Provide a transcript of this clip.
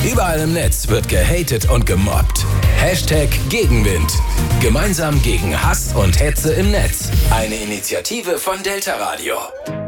Überall im Netz wird gehatet und gemobbt. Hashtag Gegenwind. Gemeinsam gegen Hass und Hetze im Netz. Eine Initiative von Delta Radio.